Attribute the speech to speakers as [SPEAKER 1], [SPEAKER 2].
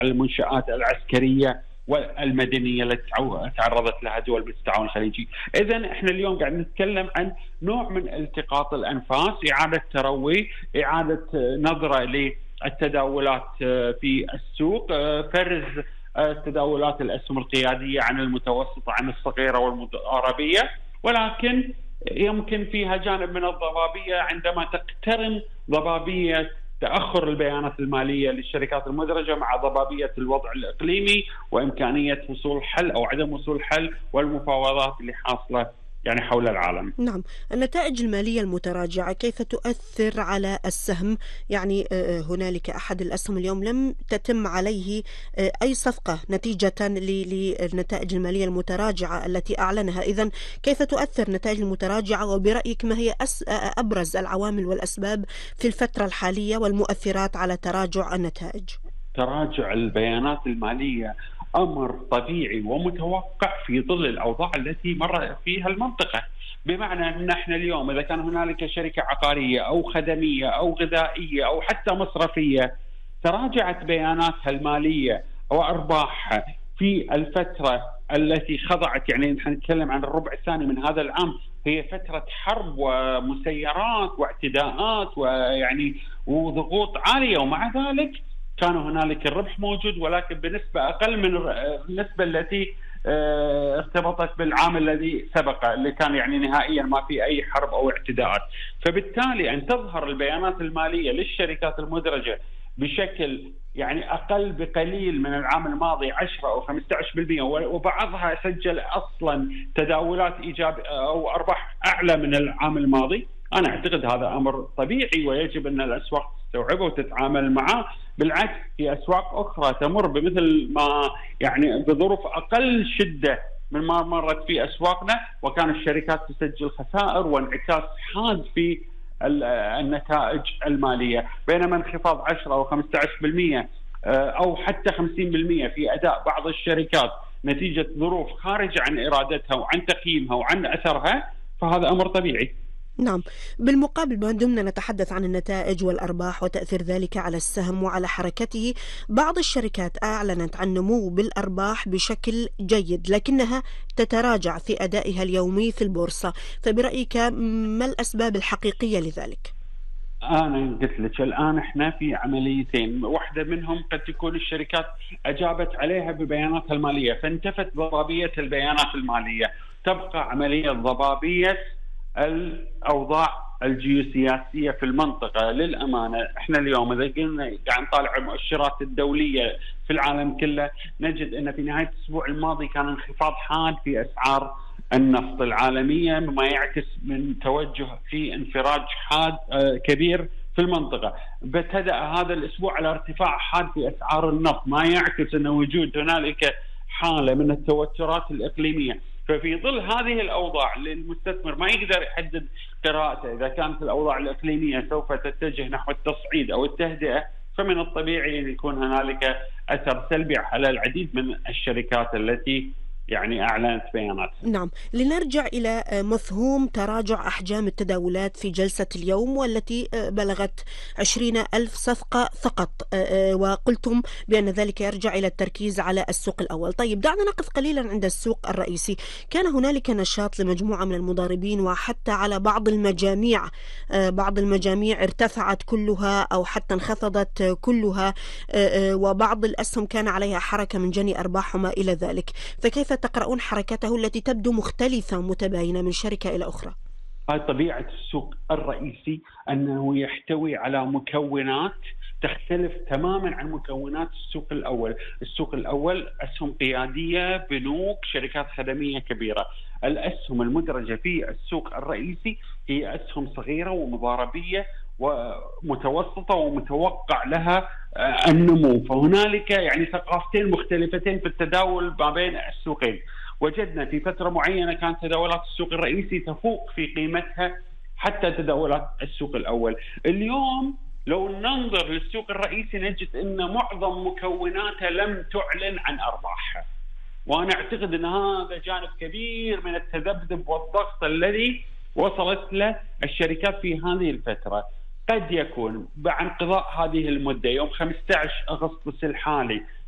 [SPEAKER 1] المنشآت العسكرية والمدنية التي تعرضت لها دول بالتعاون الخليجي. إذن احنا اليوم قاعد نتكلم عن نوع من التقاط الأنفاس، إعادة تروي، إعادة نظرة للتداولات في السوق، فرز تداولات الأسهم القيادية عن المتوسطة عن الصغيرة والمضاربية، ولكن يمكن فيها جانب من الضبابية عندما تقترن ضبابية تأخر البيانات المالية للشركات المدرجة مع ضبابية الوضع الإقليمي وإمكانية وصول حل أو عدم وصول حل والمفاوضات اللي حاصلة يعني حول العالم.
[SPEAKER 2] نعم، النتائج المالية المتراجعة كيف تؤثر على السهم؟ يعني هنالك أحد الأسهم اليوم لم تتم عليه أي صفقة نتيجة للنتائج المالية المتراجعة التي أعلنها. إذن كيف تؤثر النتائج المتراجعة، وبرأيك ما هي أبرز العوامل والأسباب في الفترة الحالية والمؤثرات على تراجع النتائج؟
[SPEAKER 1] تراجع البيانات المالية أمر طبيعي ومتوقع في ظل الأوضاع التي مر فيها المنطقة، بمعنى أن احنا اليوم إذا كان هنالك شركة عقارية أو خدمية أو غذائية أو حتى مصرفية تراجعت بياناتها المالية وأرباحها في الفترة التي خضعت، يعني نحن نتكلم عن الربع الثاني من هذا العام، هي فترة حرب ومسيرات واعتداءات ويعني وضغوط عالية، ومع ذلك كان هنالك الربح موجود ولكن بنسبة أقل من النسبة التي ارتبطت بالعام الذي سبق اللي كان يعني نهائيا ما في أي حرب أو اعتداءات. فبالتالي أن تظهر البيانات المالية للشركات المدرجة بشكل يعني أقل بقليل من العام الماضي 10 أو 15%، وبعضها سجل أصلا تداولات إيجابية أو أرباح أعلى من العام الماضي، أنا أعتقد هذا أمر طبيعي ويجب أن الأسواق تستوعبه وتتعامل معه. بالعكس في أسواق أخرى تمر بمثل ما يعني بظروف أقل شدة من ما مرت في أسواقنا، وكان الشركات تسجل خسائر وانعكاس حاد في النتائج المالية، بينما انخفاض 10 أو 15% أو حتى 50% في أداء بعض الشركات نتيجة ظروف خارجة عن إرادتها وعن تقييمها وعن أثرها، فهذا أمر طبيعي.
[SPEAKER 2] نعم، بالمقابل ما دمنا نتحدث عن النتائج والأرباح وتأثير ذلك على السهم وعلى حركته، بعض الشركات أعلنت عن نمو بالأرباح بشكل جيد لكنها تتراجع في أدائها اليومي في البورصة، فبرأيك ما الأسباب الحقيقية لذلك؟
[SPEAKER 1] أنا قلت لك الآن إحنا في عمليتين، واحدة منهم قد تكون الشركات أجابت عليها ببياناتها المالية فانتفت ضبابية البيانات المالية، تبقى عملية ضبابية الأوضاع الجيوسياسية في المنطقة. للأمانة إحنا اليوم إذا قلنا قاعد نطالع المؤشرات الدولية في العالم كله نجد أن في نهاية الأسبوع الماضي كان انخفاض حاد في أسعار النفط العالمية، مما يعكس من توجه في انفراج حاد كبير في المنطقة. ابتدأ هذا الأسبوع على ارتفاع حاد في أسعار النفط، ما يعكس أن وجود هنالك حالة من التوترات الإقليمية. ففي ظل هذه الأوضاع للمستثمر ما يقدر يحدد قراءته، إذا كانت الأوضاع الإقليمية سوف تتجه نحو التصعيد أو التهدئة، فمن الطبيعي أن يكون هنالك أثر سلبي على العديد من الشركات التي يعني أعلنت بياناتها.
[SPEAKER 2] نعم، لنرجع إلى مفهوم تراجع أحجام التداولات في جلسة اليوم والتي بلغت 20,000 صفقة فقط، وقلتم بأن ذلك يرجع إلى التركيز على السوق الأول. طيب دعنا نقف قليلا عند السوق الرئيسي. كان هنالك نشاط لمجموعة من المضاربين وحتى على بعض المجاميع ارتفعت كلها أو حتى انخفضت كلها، وبعض الأسهم كان عليها حركة من جني أرباح وما إلى ذلك، فكيف تقرؤون حركته التي تبدو مختلفة متباينة من شركة إلى أخرى؟
[SPEAKER 1] طبيعة السوق الرئيسي أنه يحتوي على مكونات تختلف تماما عن مكونات السوق الأول. السوق الأول أسهم قيادية، بنوك، شركات خدمية كبيرة. الأسهم المدرجة في السوق الرئيسي هي أسهم صغيرة ومضاربية ومتوسطة ومتوقع لها النمو، فهنالك يعني ثقافتين مختلفتين في التداول ما بين السوقين. وجدنا في فترة معينة كانت تداولات السوق الرئيسي تفوق في قيمتها حتى تداولات السوق الأول. اليوم لو ننظر للسوق الرئيسي نجد أن معظم مكوناتها لم تعلن عن أرباحها، وأنا أعتقد أن هذا جانب كبير من التذبذب والضغط الذي وصلت له الشركات في هذه الفترة. قد يكون بعد انقضاء هذه المدة يوم 15 أغسطس الحالي